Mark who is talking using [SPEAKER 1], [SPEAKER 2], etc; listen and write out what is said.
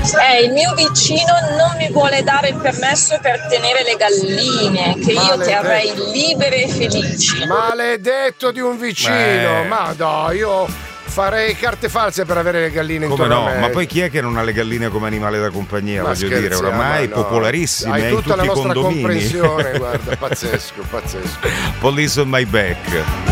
[SPEAKER 1] Il mio vicino non mi vuole dare il permesso per tenere le galline, che io terrei libere e felici.
[SPEAKER 2] Maledetto di un vicino! Ma no, io farei carte false per avere le galline intorno a me.
[SPEAKER 3] Ma poi chi è che non ha le galline come animale da compagnia?
[SPEAKER 2] Ma
[SPEAKER 3] voglio dire, oramai popolarissime.
[SPEAKER 2] Hai tutta
[SPEAKER 3] in tutti
[SPEAKER 2] la nostra
[SPEAKER 3] i condomini.
[SPEAKER 2] comprensione, guarda, pazzesco.
[SPEAKER 3] Police on my back.